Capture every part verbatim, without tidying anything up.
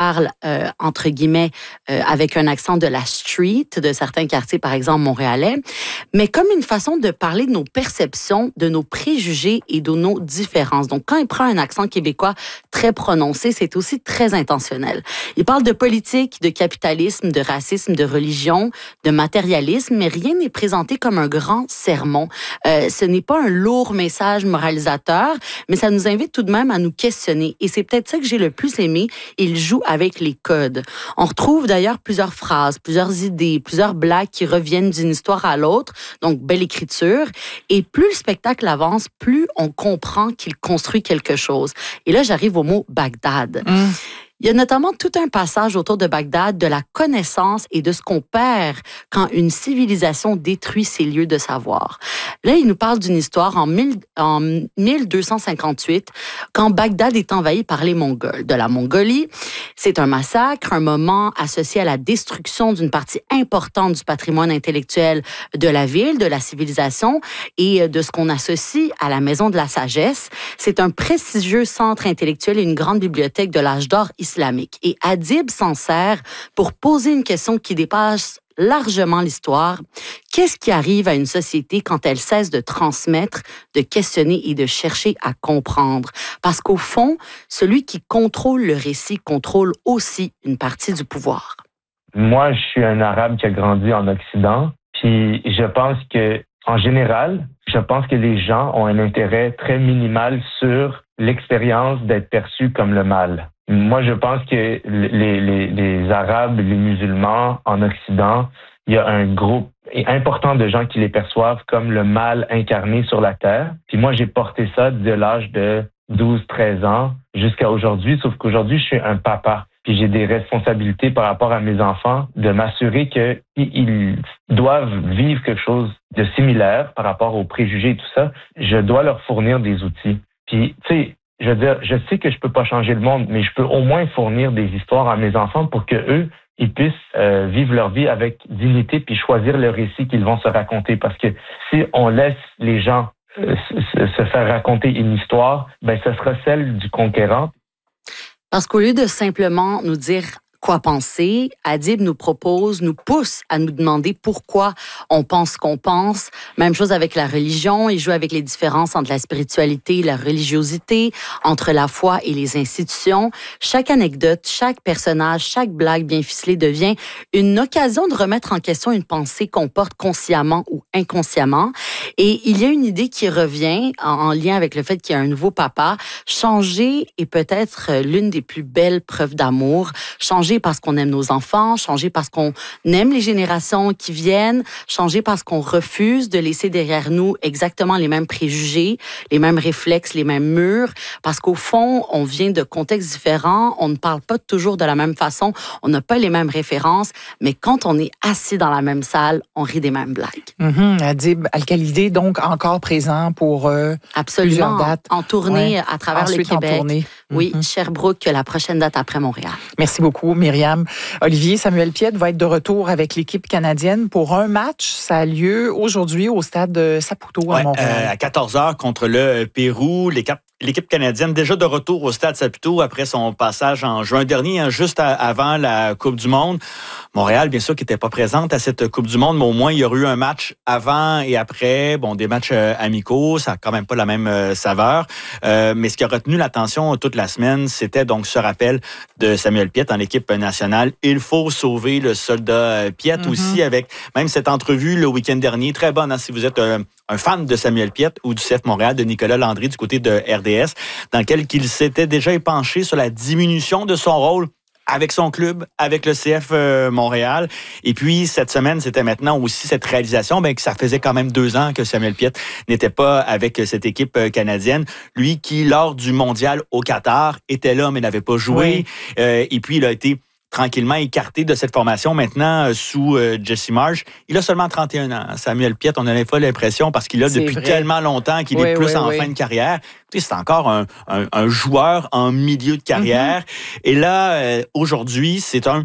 parle, euh, entre guillemets, euh, avec un accent de la street, de certains quartiers, par exemple, montréalais, mais comme une façon de parler de nos perceptions, de nos préjugés et de nos différences. Donc, quand il prend un accent québécois très prononcé, c'est aussi très intentionnel. Il parle de politique, de capitalisme, de racisme, de religion, de matérialisme, mais rien n'est présenté comme un grand sermon. Euh, ce n'est pas un lourd message moralisateur, mais ça nous invite tout de même à nous questionner. Et c'est peut-être ça que j'ai le plus aimé. Il joue avec les codes. On retrouve d'ailleurs plusieurs phrases, plusieurs idées, plusieurs blagues qui reviennent d'une histoire à l'autre. Donc, belle écriture. Et plus le spectacle avance, plus on comprend qu'il construit quelque chose. Et là, j'arrive au mot Bagdad. Mm. Il y a notamment tout un passage autour de Bagdad, de la connaissance et de ce qu'on perd quand une civilisation détruit ses lieux de savoir. Là, il nous parle d'une histoire en, mille, en mille deux cent cinquante-huit, quand Bagdad est envahi par les Mongols. De la Mongolie, c'est un massacre, un moment associé à la destruction d'une partie importante du patrimoine intellectuel de la ville, de la civilisation et de ce qu'on associe à la Maison de la Sagesse. C'est un prestigieux centre intellectuel et une grande bibliothèque de l'âge d'or islamique. Et Adib s'en sert pour poser une question qui dépasse largement l'histoire. Qu'est-ce qui arrive à une société quand elle cesse de transmettre, de questionner et de chercher à comprendre? Parce qu'au fond, celui qui contrôle le récit contrôle aussi une partie du pouvoir. Moi, je suis un Arabe qui a grandi en Occident, puis je pense que, en général, je pense que les gens ont un intérêt très minimal sur l'expérience d'être perçu comme le mal. Moi, je pense que les, les, les Arabes, les musulmans en Occident, il y a un groupe important de gens qui les perçoivent comme le mal incarné sur la terre. Puis moi, j'ai porté ça de l'âge de douze treize ans jusqu'à aujourd'hui, sauf qu'aujourd'hui, je suis un papa. Puis j'ai des responsabilités par rapport à mes enfants de m'assurer qu'ils doivent vivre quelque chose de similaire par rapport aux préjugés et tout ça. Je dois leur fournir des outils. Puis, tu sais, je veux dire, je sais que je peux pas changer le monde, mais je peux au moins fournir des histoires à mes enfants pour que eux, ils puissent euh, vivre leur vie avec dignité puis choisir le récit qu'ils vont se raconter. Parce que si on laisse les gens euh, se, se faire raconter une histoire, ben, ce sera celle du conquérant. Parce qu'au lieu de simplement nous dire quoi penser, Adib nous propose, nous pousse à nous demander pourquoi on pense ce qu'on pense. Même chose avec la religion, il joue avec les différences entre la spiritualité et la religiosité, entre la foi et les institutions. Chaque anecdote, chaque personnage, chaque blague bien ficelée devient une occasion de remettre en question une pensée qu'on porte consciemment ou inconsciemment. Et il y a une idée qui revient en, en lien avec le fait qu'il y a un nouveau papa. Changer est peut-être l'une des plus belles preuves d'amour. Changer parce qu'on aime nos enfants, changer parce qu'on aime les générations qui viennent, changer parce qu'on refuse de laisser derrière nous exactement les mêmes préjugés, les mêmes réflexes, les mêmes murs, parce qu'au fond, on vient de contextes différents, on ne parle pas toujours de la même façon, on n'a pas les mêmes références, mais quand on est assis dans la même salle, on rit des mêmes blagues. Mm-hmm. Adib Al-Khalidi, donc encore présent pour euh, Absolument, plusieurs dates. En tournée ouais. à travers Ensuite, le Québec. En tournée. Oui, mm-hmm. Sherbrooke, la prochaine date après Montréal. Merci beaucoup, Myriam. Olivier, Samuel Piette va être de retour avec l'équipe canadienne pour un match. Ça a lieu aujourd'hui au stade Saputo à ouais, Montréal. Euh, à quatorze heures contre le Pérou. Les cap- L'équipe canadienne, déjà de retour au stade Saputo après son passage en juin dernier, hein, juste à, avant la Coupe du Monde. Montréal, bien sûr, qui n'était pas présente à cette Coupe du Monde, mais au moins, il y aurait eu un match avant et après. Bon, des matchs euh, amicaux, ça n'a quand même pas la même euh, saveur. Euh, mais ce qui a retenu l'attention toute la semaine, c'était donc ce rappel de Samuel Piette en équipe nationale. Il faut sauver le soldat Piette mm-hmm. aussi, avec même cette entrevue le week-end dernier, très bonne, hein, si vous êtes euh, un fan de Samuel Piette ou du C F Montréal, de Nicolas Landry du côté de R D S, dans lequel il s'était déjà épanché sur la diminution de son rôle avec son club, avec le C F euh, Montréal. Et puis, cette semaine, c'était maintenant aussi cette réalisation, ben, que ça faisait quand même deux ans que Samuel Piette n'était pas avec cette équipe euh, canadienne. Lui qui, lors du mondial au Qatar, était là, mais n'avait pas joué. Oui. Euh, et puis, il a été tranquillement écarté de cette formation maintenant euh, sous euh, Jesse Marsh. Il a seulement trente et un ans. Samuel Piette, on a des fois l'impression, parce qu'il a depuis vrai. tellement longtemps qu'il oui, est plus oui, en oui. fin de carrière. C'est encore un, un, un joueur en milieu de carrière. Mm-hmm. Et là, euh, aujourd'hui, c'est un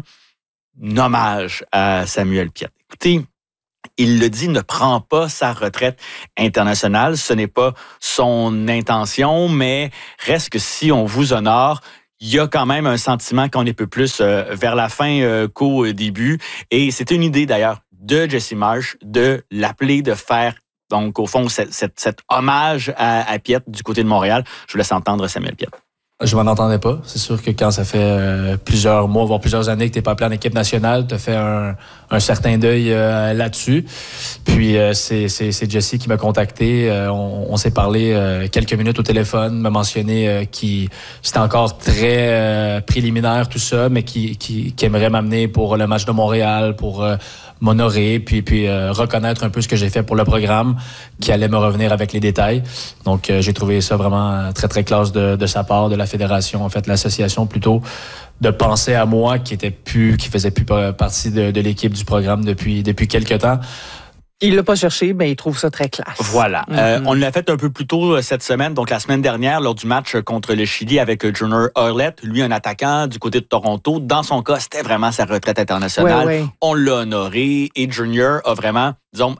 hommage à Samuel Piette. Écoutez, il le dit, ne prend pas sa retraite internationale. Ce n'est pas son intention, mais reste que si on vous honore, il y a quand même un sentiment qu'on est peu plus euh, vers la fin euh, qu'au début. Et c'était une idée, d'ailleurs, de Jesse Marsh de l'appeler, de faire, donc, au fond, cet, cet, cet hommage à, à Piette du côté de Montréal. Je vous laisse entendre Samuel Piette. Je m'en entendais pas. C'est sûr que quand ça fait euh, plusieurs mois, voire plusieurs années que t'es pas appelé en équipe nationale, t'as fait un, un certain deuil euh, là-dessus. Puis euh, c'est, c'est, c'est Jesse qui m'a contacté. Euh, on, on s'est parlé euh, quelques minutes au téléphone, m'a mentionné euh, qu'il c'était encore très euh, préliminaire tout ça, mais qui, qui, qui aimerait m'amener pour le match de Montréal, pour euh, m'honorer, puis puis euh, reconnaître un peu ce que j'ai fait pour le programme, qui allait me revenir avec les détails. Donc euh, j'ai trouvé ça vraiment très très classe de, de sa part, de la fédération, en fait l'association plutôt, de penser à moi qui était plus, qui faisait plus partie de, de l'équipe du programme depuis depuis quelques temps. Il l'a pas cherché, mais il trouve ça très classe. Voilà. Mm-hmm. Euh, on l'a fait un peu plus tôt cette semaine, donc la semaine dernière, lors du match contre le Chili avec Junior Hurlett, lui, un attaquant du côté de Toronto. Dans son cas, c'était vraiment sa retraite internationale. Ouais, ouais. On l'a honoré et Junior a vraiment, disons,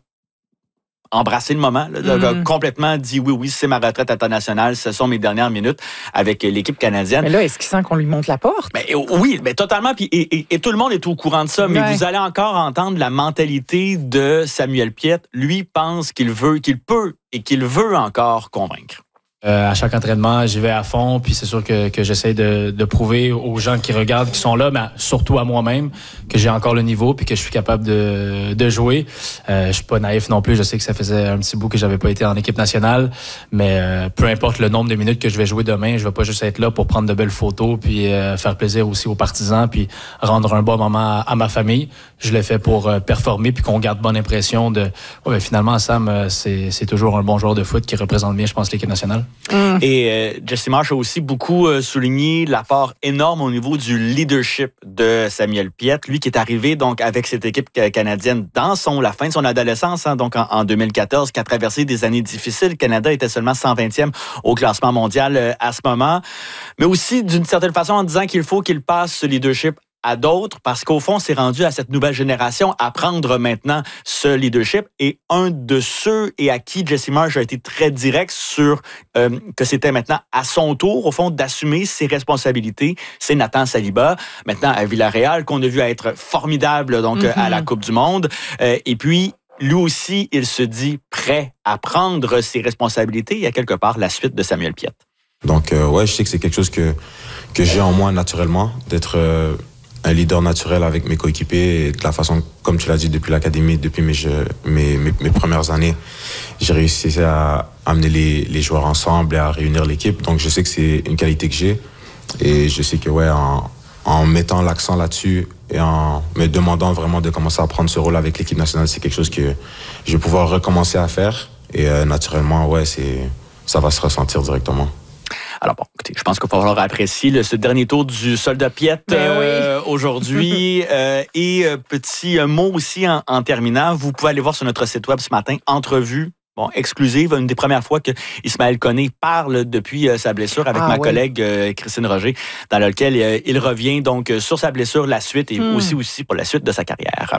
embrassé le moment, là, mm-hmm. a complètement dit oui, oui, c'est ma retraite internationale, ce sont mes dernières minutes avec l'équipe canadienne. Mais là, est-ce qu'il sent qu'on lui monte la porte? Ben, oui, ben, totalement, puis, et, et, et tout le monde est au courant de ça, mais ouais. Vous allez encore entendre la mentalité de Samuel Piette. Lui pense qu'il veut, qu'il peut et qu'il veut encore convaincre. Euh, à chaque entraînement, j'y vais à fond, puis c'est sûr que, que j'essaie de, de prouver aux gens qui regardent, qui sont là, mais surtout à moi-même, que j'ai encore le niveau, puis que je suis capable de, de jouer. Euh, je suis pas naïf non plus, je sais que ça faisait un petit bout que j'avais pas été en équipe nationale, mais euh, peu importe le nombre de minutes que je vais jouer demain, je vais pas juste être là pour prendre de belles photos, puis euh, faire plaisir aussi aux partisans, puis rendre un bon moment à, à ma famille. Je l'ai fait pour euh, performer, puis qu'on garde bonne impression de... Ouais, ben, finalement, Sam, euh, c'est, c'est toujours un bon joueur de foot qui représente bien, je pense, l'équipe nationale. Mm. Et euh, Jesse Marsh a aussi beaucoup euh, souligné l'apport énorme au niveau du leadership de Samuel Piette, lui qui est arrivé donc avec cette équipe canadienne dans son la fin de son adolescence, hein, donc en, en deux mille quatorze, qui a traversé des années difficiles. Le Canada était seulement cent vingtième au classement mondial euh, à ce moment, mais aussi d'une certaine façon en disant qu'il faut qu'il passe ce leadership à d'autres, parce qu'au fond, c'est rendu à cette nouvelle génération à prendre maintenant ce leadership. Et un de ceux et à qui Jesse Marsh a été très direct sur euh, que c'était maintenant à son tour, au fond, d'assumer ses responsabilités, c'est Nathan Saliba, maintenant à Villarreal, qu'on a vu être formidable donc mm-hmm. à la Coupe du Monde. Euh, et puis, lui aussi, il se dit prêt à prendre ses responsabilités. Il y a quelque part la suite de Samuel Piette. Donc, euh, ouais, je sais que c'est quelque chose que, que j'ai en moi naturellement, d'être... Euh, un leader naturel avec mes coéquipiers et de la façon, comme tu l'as dit, depuis l'académie, depuis mes, jeux, mes, mes, mes premières années, j'ai réussi à amener les, les joueurs ensemble et à réunir l'équipe. Donc, je sais que c'est une qualité que j'ai et je sais que, ouais, en, en mettant l'accent là-dessus et en me demandant vraiment de commencer à prendre ce rôle avec l'équipe nationale, c'est quelque chose que je vais pouvoir recommencer à faire et euh, naturellement, ouais, c'est, ça va se ressentir directement. Alors bon, écoutez, je pense qu'il va falloir apprécier le, ce dernier tour du soldat Piette euh, oui. aujourd'hui. euh, et euh, petit euh, mot aussi en, en terminant, vous pouvez aller voir sur notre site web ce matin, entrevue, bon, exclusive, une des premières fois que Ismaël Koné parle depuis euh, sa blessure avec ah, ma oui. collègue euh, Christine Roger, dans lequel euh, il revient donc sur sa blessure, la suite et hmm. aussi, aussi pour la suite de sa carrière.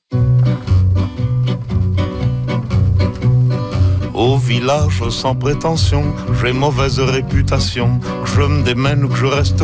Au village sans prétention, j'ai mauvaise réputation, que je me démène ou que je reste